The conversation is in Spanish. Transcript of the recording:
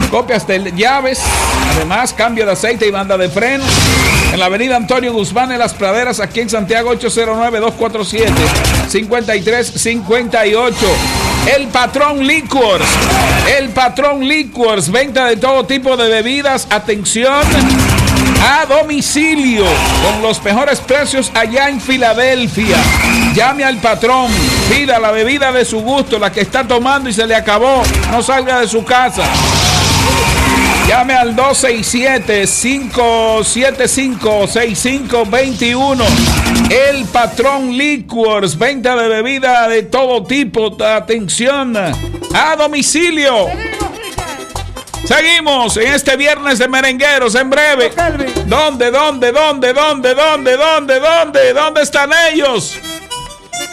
copias de llaves, además cambio de aceite y banda de freno. En la avenida Antonio Guzmán, en Las Praderas, aquí en Santiago, 809-247-5358. El Patrón Liquors. El Patrón Liquors, venta de todo tipo de bebidas. Atención, a domicilio, con los mejores precios allá en Filadelfia. Llame al patrón, pida la bebida de su gusto, la que está tomando y se le acabó. No salga de su casa. Llame al 267-575-6521. El Patrón Liquors, venta de bebida de todo tipo. Atención, a domicilio. Seguimos en este viernes de merengueros en breve. ¿Dónde están ellos?